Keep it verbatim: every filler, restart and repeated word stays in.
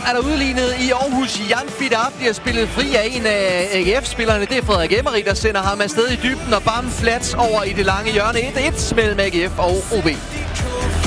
er der udlignet i Aarhus. Jan Fidab bliver spillet fri af en af A G F-spillerne. Det er Frederik Emery, der sender ham afsted i dybden og bam flats over i det lange hjørne. et et mellem A G F og O B.